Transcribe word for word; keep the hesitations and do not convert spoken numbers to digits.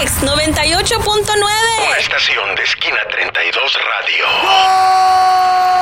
Next noventa y ocho punto nueve. Una estación de Esquina treinta y dos Radio. ¡Gol!